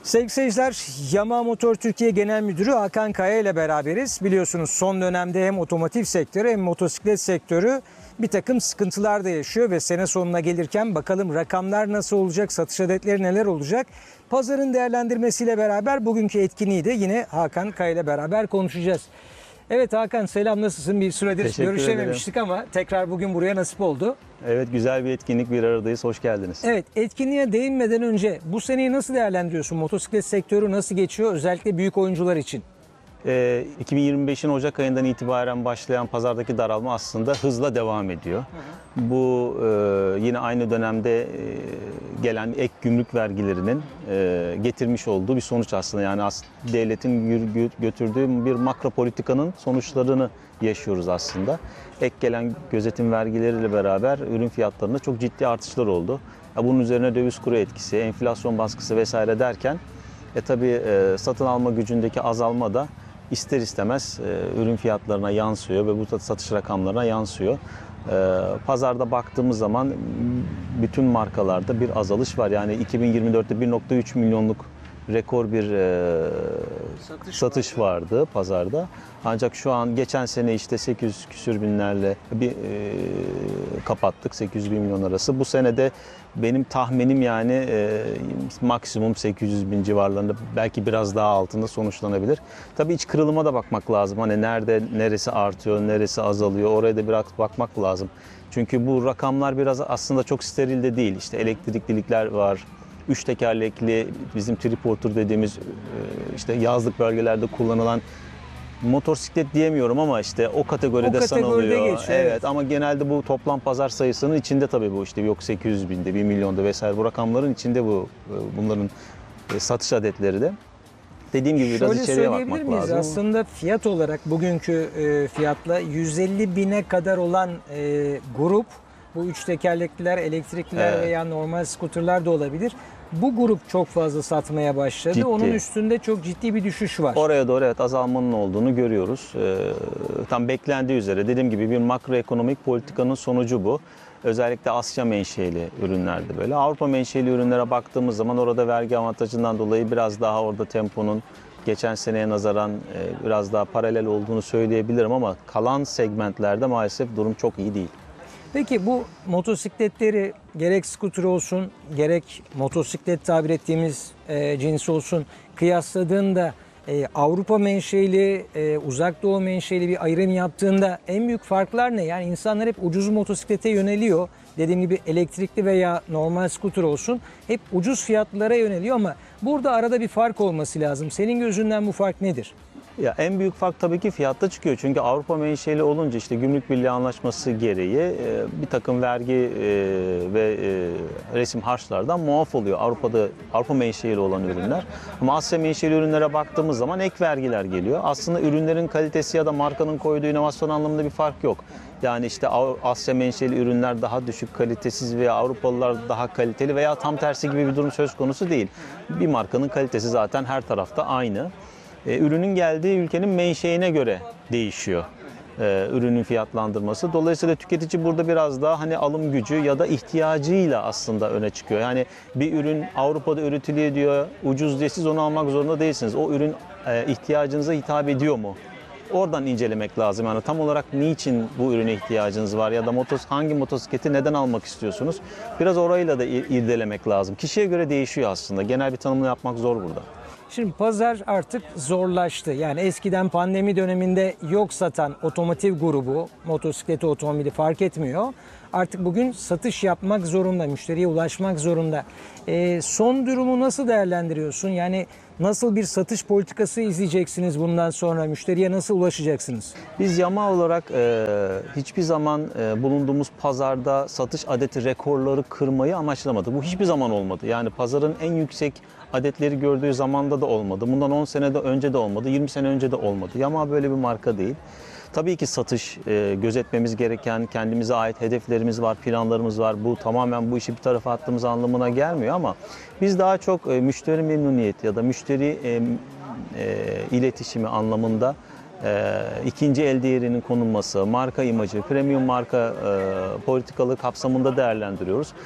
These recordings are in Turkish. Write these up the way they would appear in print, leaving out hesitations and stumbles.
Sevgili seyirciler, Yamaha Motor Türkiye Genel Müdürü Hakan Kaya ile beraberiz. Biliyorsunuz son dönemde hem otomotiv sektörü hem motosiklet sektörü bir takım sıkıntılar da yaşıyor ve sene sonuna gelirken bakalım rakamlar nasıl olacak, satış adetleri neler olacak? Pazarın değerlendirmesiyle beraber bugünkü etkinliği de yine Hakan Kaya ile beraber konuşacağız. Evet Hakan, selam, nasılsın? Bir süredir Teşekkür görüşememiştik ama tekrar bugün buraya nasip oldu. Evet, güzel bir etkinlik, bir aradayız. Hoş geldiniz. Evet, etkinliğe değinmeden önce bu seneyi nasıl değerlendiriyorsun? Motosiklet sektörü nasıl geçiyor, özellikle büyük oyuncular için? 2025'in Ocak ayından itibaren başlayan pazardaki daralma aslında hızla devam ediyor. Bu yine aynı dönemde gelen ek gümrük vergilerinin getirmiş olduğu bir sonuç aslında. Yani devletin götürdüğü bir makro politikanın sonuçlarını yaşıyoruz aslında. Ek gelen gözetim vergileriyle beraber ürün fiyatlarında çok ciddi artışlar oldu. Bunun üzerine döviz kuru etkisi, enflasyon baskısı vesaire derken tabii satın alma gücündeki azalma da ister istemez ürün fiyatlarına yansıyor ve bu satış rakamlarına yansıyor. Pazarda baktığımız zaman bütün markalarda bir azalış var. Yani 2024'te 1,3 milyonluk rekor bir satış vardı pazarda. Ancak şu an geçen sene işte 800 küsür binlerle kapattık, 800 bin milyon arası. Bu senede benim tahminim yani maksimum 800 bin civarlarında, belki biraz daha altında sonuçlanabilir. Tabii iç kırılıma da bakmak lazım. Hani neresi artıyor, neresi azalıyor, oraya da biraz bakmak lazım. Çünkü bu rakamlar biraz aslında çok steril de değil. İşte elektriklilikler var. 3 tekerlekli bizim triporter dediğimiz işte yazlık bölgelerde kullanılan motosiklet diyemiyorum ama işte o kategoride sanılıyor. Geçiyor, evet, ama genelde bu toplam pazar sayısının içinde tabii bu işte yok 800 binde, 1 milyonda vesaire bu rakamların içinde bunların satış adetleri de. Dediğim gibi biraz içeriye bakmak lazım. Aslında fiyat olarak bugünkü fiyatla 150 bine kadar olan grup, bu 3 tekerlekliler, elektrikliler veya normal skuterlar da olabilir. Bu grup çok fazla satmaya başladı. Ciddi. Onun üstünde çok ciddi bir düşüş var. Oraya doğru evet azalmanın olduğunu görüyoruz. Tam beklendiği üzere dediğim gibi bir makroekonomik politikanın sonucu bu. Özellikle Asya menşeli ürünlerde böyle. Avrupa menşeli ürünlere baktığımız zaman orada vergi avantajından dolayı biraz daha orada temponun geçen seneye nazaran biraz daha paralel olduğunu söyleyebilirim ama kalan segmentlerde maalesef durum çok iyi değil. Peki bu motosikletleri gerek skuter olsun, gerek motosiklet tabir ettiğimiz cins olsun kıyasladığında Avrupa menşeli, Uzak Doğu menşeli bir ayrım yaptığında en büyük farklar ne? Yani insanlar hep ucuz motosiklete yöneliyor. Dediğim gibi elektrikli veya normal skuter olsun hep ucuz fiyatlara yöneliyor ama burada arada bir fark olması lazım. Senin gözünden bu fark nedir? Ya en büyük fark tabii ki fiyatta çıkıyor. Çünkü Avrupa menşeli olunca işte Gümrük Birliği anlaşması gereği bir takım vergi ve resim harçlardan muaf oluyor Avrupa menşeli olan ürünler. Ama Asya menşeli ürünlere baktığımız zaman ek vergiler geliyor. Aslında ürünlerin kalitesi ya da markanın koyduğu inovasyon anlamında bir fark yok. Yani işte Asya menşeli ürünler daha düşük kalitesiz veya Avrupalılar daha kaliteli veya tam tersi gibi bir durum söz konusu değil. Bir markanın kalitesi zaten her tarafta aynı. Ürünün geldiği ülkenin menşeine göre değişiyor ürünün fiyatlandırması. Dolayısıyla tüketici burada biraz daha hani alım gücü ya da ihtiyacıyla aslında öne çıkıyor. Yani bir ürün Avrupa'da üretiliyor diyor, ucuz diye siz onu almak zorunda değilsiniz. O ürün ihtiyacınıza hitap ediyor mu? Oradan incelemek lazım. Yani tam olarak niçin bu ürüne ihtiyacınız var ya da hangi motosikleti neden almak istiyorsunuz? Biraz orayla da irdelemek lazım. Kişiye göre değişiyor aslında. Genel bir tanımını yapmak zor burada. Şimdi pazar artık zorlaştı. Yani eskiden pandemi döneminde yok satan otomotiv grubu, motosikleti, otomobili fark etmiyor. Artık bugün satış yapmak zorunda, müşteriye ulaşmak zorunda. Son durumu nasıl değerlendiriyorsun? Yani nasıl bir satış politikası izleyeceksiniz bundan sonra? Müşteriye nasıl ulaşacaksınız? Biz Yamaha olarak hiçbir zaman bulunduğumuz pazarda satış adeti rekorları kırmayı amaçlamadık. Bu hiçbir zaman olmadı. Yani pazarın en yüksek adetleri gördüğü zamanda da olmadı. Bundan 10 sene de önce de olmadı, 20 sene önce de olmadı. Yamaha böyle bir marka değil. Tabii ki satış, gözetmemiz gereken, kendimize ait hedeflerimiz var, planlarımız var. Bu tamamen bu işi bir tarafa attığımız anlamına gelmiyor ama biz daha çok müşteri memnuniyeti ya da müşteri iletişimi anlamında ikinci el değerinin konulması, marka imajı, premium marka politikaları kapsamında değerlendiriyoruz.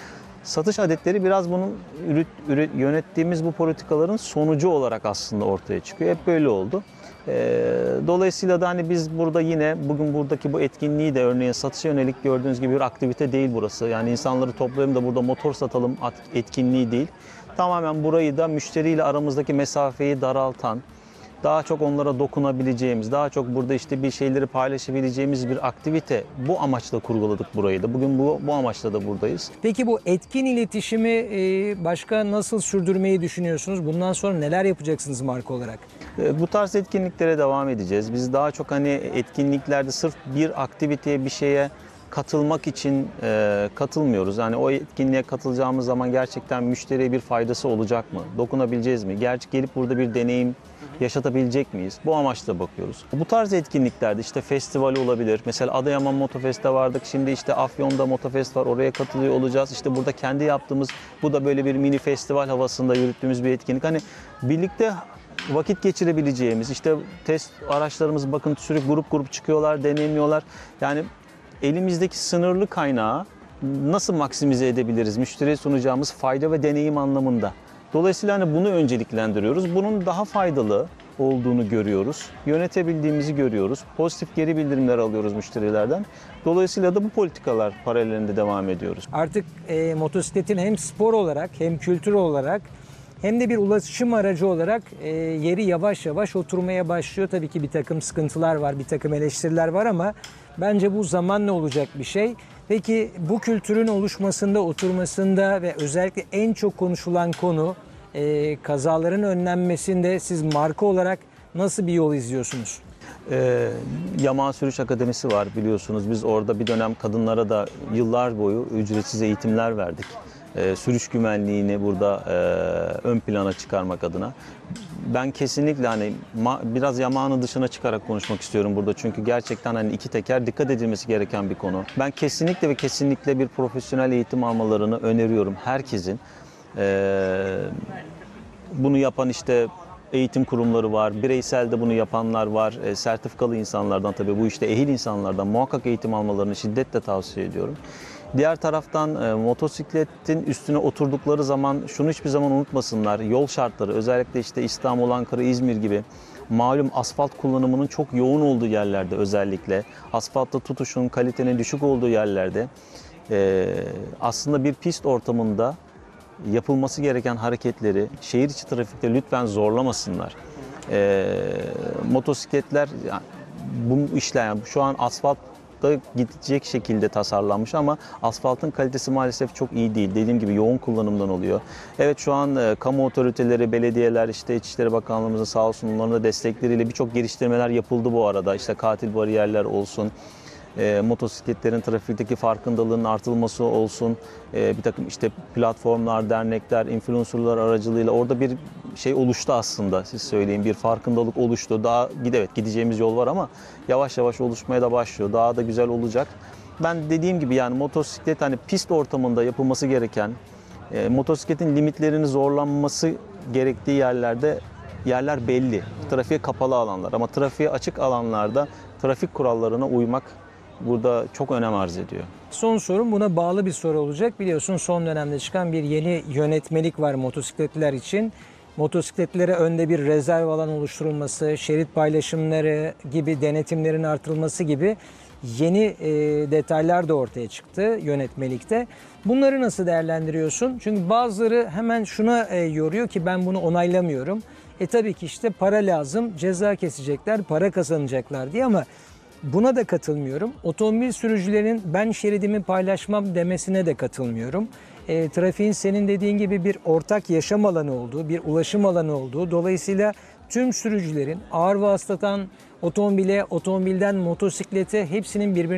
Satış adetleri biraz bunun yönettiğimiz bu politikaların sonucu olarak aslında ortaya çıkıyor. Hep böyle oldu. Dolayısıyla da hani biz burada yine bugün buradaki bu etkinliği de örneğin satışa yönelik gördüğünüz gibi bir aktivite değil burası. Yani insanları toplayalım da burada motor satalım etkinliği değil. Tamamen burayı da müşteriyle aramızdaki mesafeyi daraltan, daha çok onlara dokunabileceğimiz, daha çok burada işte bir şeyleri paylaşabileceğimiz bir aktivite. Bu amaçla kurguladık burayı da. Bugün bu amaçla da buradayız. Peki bu etkin iletişimi başka nasıl sürdürmeyi düşünüyorsunuz? Bundan sonra neler yapacaksınız marka olarak? Bu tarz etkinliklere devam edeceğiz. Biz daha çok hani etkinliklerde sırf bir aktiviteye, bir şeye katılmak için katılmıyoruz. Yani o etkinliğe katılacağımız zaman gerçekten müşteriye bir faydası olacak mı? Dokunabileceğiz mi? Gerçi gelip burada bir deneyim yaşatabilecek miyiz? Bu amaçla bakıyoruz. Bu tarz etkinliklerde işte festival olabilir. Mesela Adıyaman Motofest'te vardık. Şimdi işte Afyon'da Motofest var. Oraya katılıyor olacağız. İşte burada kendi yaptığımız, bu da böyle bir mini festival havasında yürüttüğümüz bir etkinlik. Hani birlikte vakit geçirebileceğimiz, işte test araçlarımız bakın sürekli grup çıkıyorlar, deneyimliyorlar. Yani elimizdeki sınırlı kaynağı nasıl maksimize edebiliriz? Müşteriye sunacağımız fayda ve deneyim anlamında. Dolayısıyla hani bunu önceliklendiriyoruz. Bunun daha faydalı olduğunu görüyoruz. Yönetebildiğimizi görüyoruz. Pozitif geri bildirimler alıyoruz müşterilerden. Dolayısıyla da bu politikalar paralelinde devam ediyoruz. Artık motosikletin hem spor olarak hem kültür olarak hem de bir ulaşım aracı olarak yeri yavaş yavaş oturmaya başlıyor. Tabii ki bir takım sıkıntılar var, bir takım eleştiriler var ama bence bu zamanla olacak bir şey. Peki bu kültürün oluşmasında, oturmasında ve özellikle en çok konuşulan konu kazaların önlenmesinde siz marka olarak nasıl bir yol izliyorsunuz? Yamaha Sürüş Akademisi var biliyorsunuz. Biz orada bir dönem kadınlara da yıllar boyu ücretsiz eğitimler verdik. Sürüş güvenliğini burada ön plana çıkarmak adına. Ben kesinlikle hani biraz Yamaha'nın dışına çıkarak konuşmak istiyorum burada. Çünkü gerçekten hani iki teker dikkat edilmesi gereken bir konu. Ben kesinlikle bir profesyonel eğitim almalarını öneriyorum herkesin. Bunu yapan işte eğitim kurumları var, bireysel de bunu yapanlar var, sertifikalı insanlardan tabii bu işte ehil insanlardan muhakkak eğitim almalarını şiddetle tavsiye ediyorum. Diğer taraftan motosikletin üstüne oturdukları zaman şunu hiçbir zaman unutmasınlar. Yol şartları özellikle işte İstanbul, Ankara, İzmir gibi malum asfalt kullanımının çok yoğun olduğu yerlerde özellikle asfaltta tutuşun kalitenin düşük olduğu yerlerde aslında bir pist ortamında yapılması gereken hareketleri şehir içi trafikte lütfen zorlamasınlar. Motosikletler yani, bu işler yani şu an asfaltta gidecek şekilde tasarlanmış ama asfaltın kalitesi maalesef çok iyi değil. Dediğim gibi yoğun kullanımdan oluyor. Evet şu an kamu otoriteleri, belediyeler, işte İçişleri Bakanlığımızın sağ olsun onların da destekleriyle birçok geliştirmeler yapıldı bu arada. İşte katil bariyerler olsun. Motosikletlerin trafikteki farkındalığının artılması olsun, bir takım işte platformlar, dernekler, influencerlar aracılığıyla orada bir şey oluştu aslında. Siz söyleyin bir farkındalık oluştu. Daha gideceğimiz yol var ama yavaş yavaş oluşmaya da başlıyor. Daha da güzel olacak. Ben dediğim gibi yani motosiklet hani pist ortamında yapılması gereken, motosikletin limitlerini zorlanması gerektiği yerler belli. Trafiğe kapalı alanlar ama trafiğe açık alanlarda trafik kurallarına uymak burada çok önem arz ediyor. Son sorum buna bağlı bir soru olacak. Biliyorsun son dönemde çıkan bir yeni yönetmelik var motosikletliler için. Motosikletlere önde bir rezerv alan oluşturulması, şerit paylaşımları gibi denetimlerin artırılması gibi yeni detaylar da ortaya çıktı yönetmelikte. Bunları nasıl değerlendiriyorsun? Çünkü bazıları hemen şuna yoruyor ki ben bunu onaylamıyorum. Tabii ki işte para lazım, ceza kesecekler, para kazanacaklar diye ama buna da katılmıyorum. Otomobil sürücülerin ben şeridimi paylaşmam demesine de katılmıyorum. Trafiğin senin dediğin gibi bir ortak yaşam alanı olduğu, bir ulaşım alanı olduğu. Dolayısıyla tüm sürücülerin ağır vasıtadan otomobile, otomobilden motosiklete hepsinin birbirine